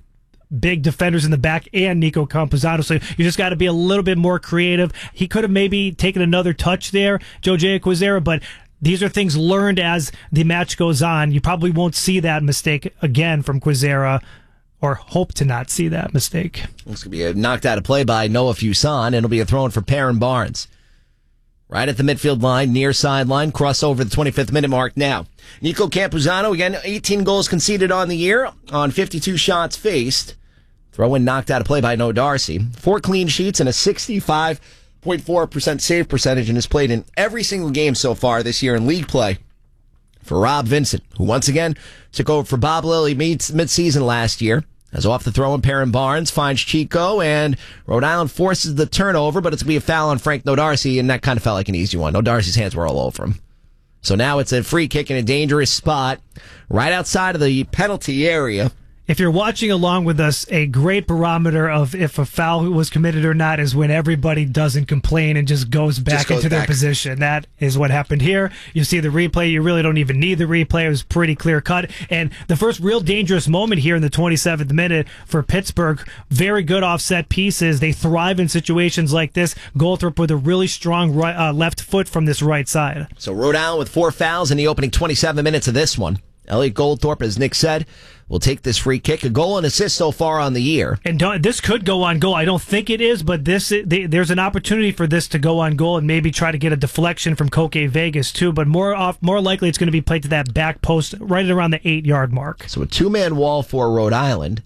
big defenders in the back and Nico Campuzano, so you just got to be a little bit more creative. He could have maybe taken another touch there, Jojea Quizera, but these are things learned as the match goes on. You probably won't see that mistake again from Quizera, or hope to not see that mistake. It's going to be a knocked out of play by Noah Fuson. It'll be a throw in for Perrin Barnes. Right at the midfield line, near sideline, cross over the twenty-fifth minute mark now. Nico Campuzano, again, eighteen goals conceded on the year, on fifty-two shots faced. Throw in knocked out of play by Noah Darcy. Four clean sheets and a sixty-five point four percent save percentage, and has played in every single game so far this year in league play for Rob Vincent, who once again took over for Bob Lilly mid-season last year. As off the throw in, Perrin Barnes finds Chico, and Rhode Island forces the turnover, but it's going to be a foul on Frank Nodarcy, and that kind of felt like an easy one. Nodarcy's hands were all over him. So now it's a free kick in a dangerous spot right outside of the penalty area. If you're watching along with us, a great barometer of if a foul was committed or not is when everybody doesn't complain and just goes back just goes into back. their position. That is what happened here. You see the replay. You really don't even need the replay. It was pretty clear cut. And the first real dangerous moment here in the twenty-seventh minute for Pittsburgh. Very good offset pieces. They thrive in situations like this. Goldthorpe with a really strong right, uh, left foot from this right side. So Rhode Island with four fouls in the opening twenty-seven minutes of this one. Elliot Goldthorpe, as Nick said, will take this free kick. A goal and assist so far on the year. And don't, this could go on goal. I don't think it is, but this they, there's an opportunity for this to go on goal and maybe try to get a deflection from Koke Vegas too. But more off, more likely it's going to be played to that back post right around the eight-yard mark. So a two-man wall for Rhode Island,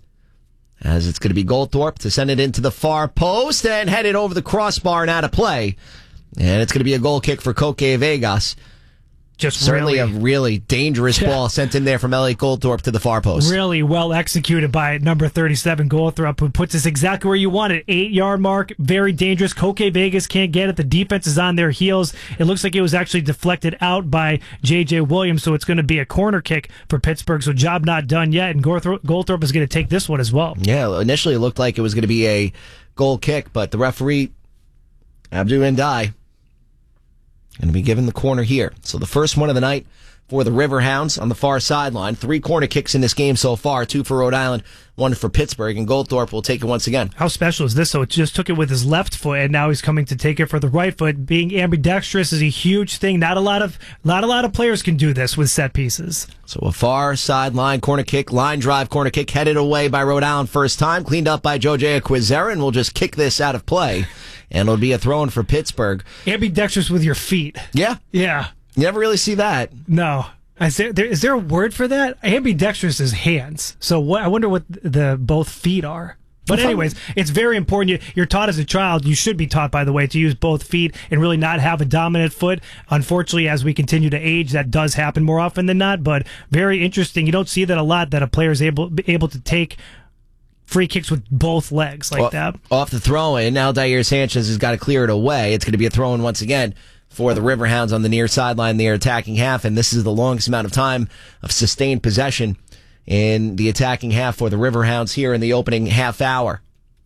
as it's going to be Goldthorpe to send it into the far post and head it over the crossbar and out of play. And it's going to be a goal kick for Koke Vegas. Just Certainly really, a really dangerous yeah. ball sent in there from Elliot Goldthorpe to the far post. Really well executed by number thirty-seven Goldthorpe, who puts us exactly where you want it. Eight-yard mark, very dangerous. Koke Vegas can't get it. The defense is on their heels. It looks like it was actually deflected out by J J Williams, so it's going to be a corner kick for Pittsburgh. So job not done yet, and Goldthorpe, Goldthorpe is going to take this one as well. Yeah, initially it looked like it was going to be a goal kick, but the referee, Abdu Ndai, going to be given the corner here. So the first one of the night for the Riverhounds on the far sideline. Three corner kicks in this game so far, two for Rhode Island, one for Pittsburgh, and Goldthorpe will take it once again. How special is this? So it just took it with his left foot, and now he's coming to take it for the right foot. Being ambidextrous is a huge thing. Not a lot of not a lot of players can do this with set pieces. So a far sideline corner kick, line drive corner kick, headed away by Rhode Island first time, cleaned up by Jojea Quizera, and we'll just kick this out of play, and it'll be a throw-in for Pittsburgh. Ambidextrous with your feet. Yeah. Yeah. You never really see that. No. Is there, there, is there a word for that? Ambidextrous is hands. So what? I wonder what the both feet are. But anyways, it's very important. You, you're taught as a child, you should be taught, by the way, to use both feet and really not have a dominant foot. Unfortunately, as we continue to age, that does happen more often than not. But very interesting. You don't see that a lot, that a player is able, able to take free kicks with both legs like off, that. Off the throw-in, now Aldair Sanchez has got to clear it away. It's going to be a throw-in once again for the Riverhounds on the near sideline, their attacking half, and this is the longest amount of time of sustained possession in the attacking half for the Riverhounds here in the opening half hour.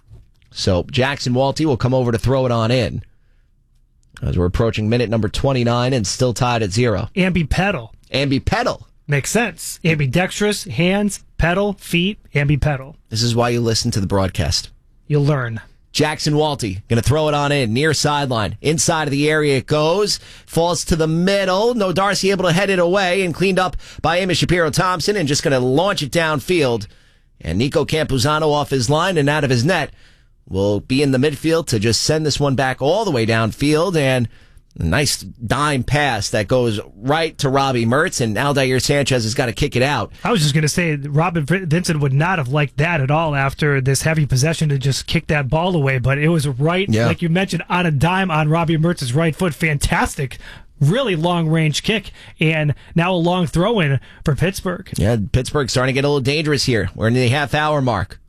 So Jackson Walty will come over to throw it on in as we're approaching minute number twenty-nine and still tied at zero. Ambipedal. Ambipedal. Makes sense. Ambidextrous, hands, pedal, feet, ambipedal. This is why you listen to the broadcast. You'll learn. Jackson Walty going to throw it on in, near sideline. Inside of the area it goes. Falls to the middle. No Darcy able to head it away, and cleaned up by Amos Shapiro-Thompson, and just going to launch it downfield. And Nico Campuzano off his line and out of his net will be in the midfield to just send this one back all the way downfield. And a nice dime pass that goes right to Robbie Mertz, and Aldair Sanchez has got to kick it out. I was just going to say, Robin Vincent would not have liked that at all after this heavy possession to just kick that ball away, but it was right, yeah. like you mentioned, on a dime on Robbie Mertz's right foot. Fantastic, really long-range kick, and now a long throw-in for Pittsburgh. Yeah, Pittsburgh starting to get a little dangerous here. We're in the half-hour mark.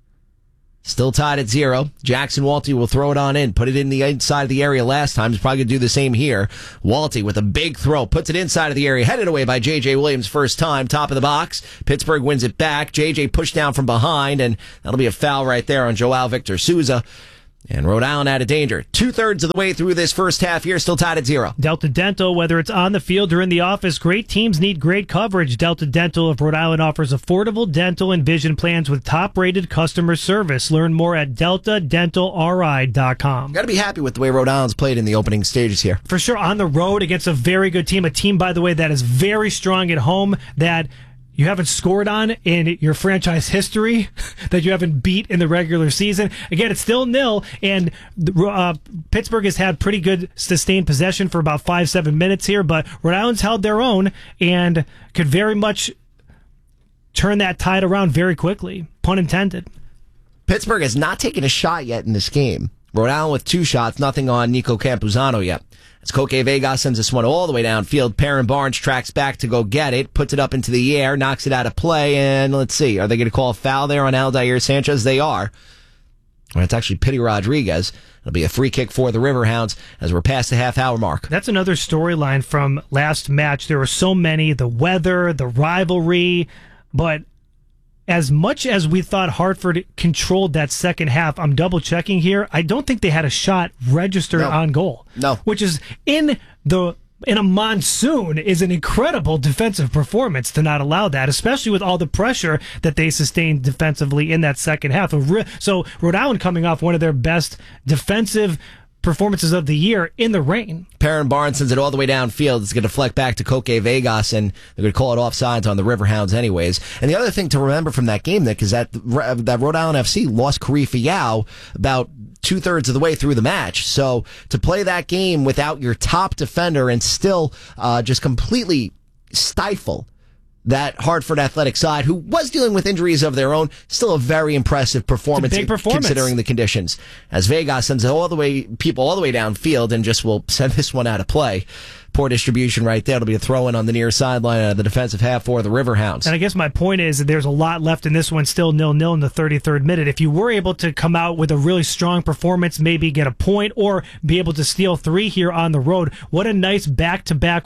Still tied at zero. Jackson Walty will throw it on in. Put it in the inside of the area last time. He's probably going to do the same here. Walty with a big throw. Puts it inside of the area. Headed away by J J Williams first time. Top of the box. Pittsburgh wins it back. J J pushed down from behind, and that'll be a foul right there on Joao Victor Souza. And Rhode Island out of danger. Two-thirds of the way through this first half here, still tied at zero. Delta Dental, whether it's on the field or in the office, great teams need great coverage. Delta Dental of Rhode Island offers affordable dental and vision plans with top-rated customer service. Learn more at delta dental r i dot com. Got to be happy with the way Rhode Island's played in the opening stages here. For sure, on the road against a very good team. A team, by the way, that is very strong at home, that you haven't scored on in your franchise history, that you haven't beat in the regular season. Again, it's still nil, and uh, Pittsburgh has had pretty good sustained possession for about five, seven minutes here, but Rhode Island's held their own and could very much turn that tide around very quickly, pun intended. Pittsburgh has not taken a shot yet in this game. Rhode Island with two shots, nothing on Nico Campuzano yet. As Coque Vega sends this one all the way downfield, Perrin Barnes tracks back to go get it, puts it up into the air, knocks it out of play, and let's see, are they going to call a foul there on Aldair Sanchez? They are. Well, it's actually Pity Rodriguez. It'll be a free kick for the Riverhounds as we're past the half-hour mark. That's another storyline from last match. There were so many, the weather, the rivalry, but as much as we thought Hartford controlled that second half, I'm double-checking here, I don't think they had a shot registered no. on goal. No. Which is, in the in a monsoon, is an incredible defensive performance to not allow that, especially with all the pressure that they sustained defensively in that second half. So Rhode Island coming off one of their best defensive performances of the year in the rain. Perrin Barnes sends it all the way downfield. It's going to deflect back to Coque Vegas, and they're going to call it offsides on the Riverhounds anyways. And the other thing to remember from that game, Nick, is that that Rhode Island F C lost Kari Fiau about two-thirds of the way through the match. So to play that game without your top defender and still uh, just completely stifle that Hartford Athletic side, who was dealing with injuries of their own, still a very impressive performance, big performance considering the conditions. As Vegas sends it all the way, people all the way downfield, and just will send this one out of play. Poor distribution right there. It'll be a throw-in on the near sideline of the defensive half for the Riverhounds. And I guess my point is that there's a lot left in this one, still nil-nil in the thirty-third minute. If you were able to come out with a really strong performance, maybe get a point, or be able to steal three here on the road, what a nice back-to-back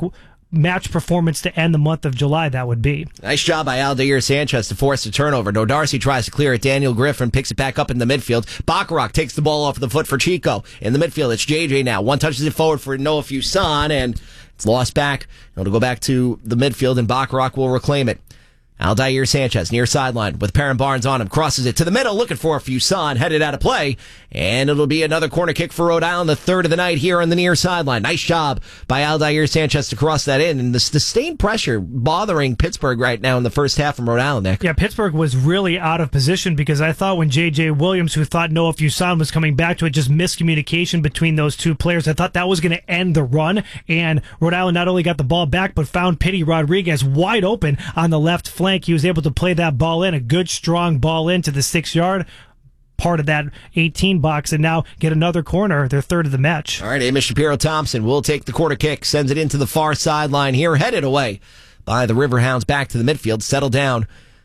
match performance to end the month of July that would be. Nice job by Aldair Sanchez to force the turnover. No Darcy tries to clear it. Daniel Griffin picks it back up in the midfield. Bacharach takes the ball off the foot for Chico. In the midfield, it's J J now. One touches it forward for Noah Fuson, and it's lost back. It'll go back to the midfield, and Bacharach will reclaim it. Aldair Sanchez near sideline with Perrin Barnes on him. Crosses it to the middle, looking for Fuson, headed out of play. And it'll be another corner kick for Rhode Island, the third of the night here on the near sideline. Nice job by Aldair Sanchez to cross that in. And the sustained pressure bothering Pittsburgh right now in the first half from Rhode Island, Nick. Yeah, Pittsburgh was really out of position because I thought when J J Williams, who thought Noah Fuson was coming back to it, just miscommunication between those two players. I thought that was going to end the run. And Rhode Island not only got the ball back, but found Pity Rodriguez wide open on the left flank. He was able to play that ball in, a good, strong ball into the six-yard part of that eighteen box, and now get another corner, their third of the match. All right, Amos Shapiro-Thompson will take the corner kick, sends it into the far sideline here, headed away by the Riverhounds back to the midfield, settled down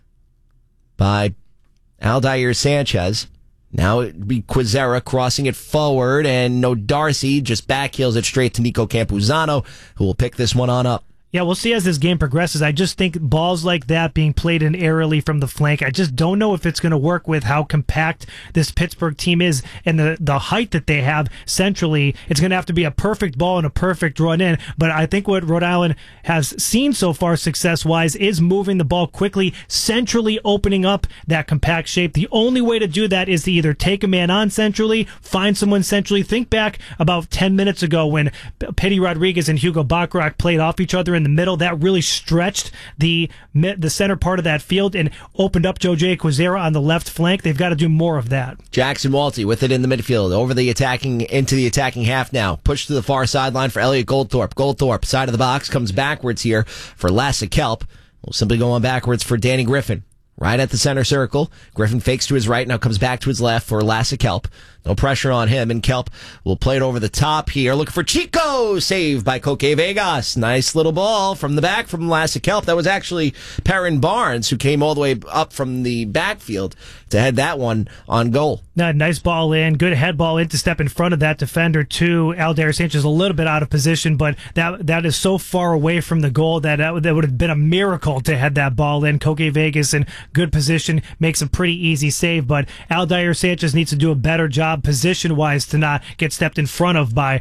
by Aldair Sanchez. Now it'd be Quizera crossing it forward, and no Darcy just backheels it straight to Nico Campuzano, who will pick this one on up. Yeah, we'll see as this game progresses. I just think balls like that being played in aerially from the flank, I just don't know if it's going to work with how compact this Pittsburgh team is and the, the height that they have centrally. It's going to have to be a perfect ball and a perfect run in. But I think what Rhode Island has seen so far success-wise is moving the ball quickly, centrally opening up that compact shape. The only way to do that is to either take a man on centrally, find someone centrally. Think back about ten minutes ago when Pity Rodriguez and Hugo Bacharach played off each other in the middle. That really stretched the the center part of that field and opened up Joe J. Quizera on the left flank. They've got to do more of that. Jackson Walty with it in the midfield, over the attacking, into the attacking half now. Pushed to the far sideline for Elliot Goldthorpe. Goldthorpe, side of the box, comes backwards here for Lasse Kelp. We'll simply go on backwards for Danny Griffin. Right at the center circle. Griffin fakes to his right, now comes back to his left for Lasse Kelp. No pressure on him, and Kelp will play it over the top here. Looking for Chico! Saved by Coque Vegas. Nice little ball from the back from Lasse Kelp. That was actually Perrin Barnes, who came all the way up from the backfield to head that one on goal. No, nice ball in. Good head ball in to step in front of that defender, too. Aldair Sanchez a little bit out of position, but that that is so far away from the goal that that would have been a miracle to head that ball in. Coque Vegas in good position makes a pretty easy save, but Aldair Sanchez needs to do a better job position-wise to not get stepped in front of by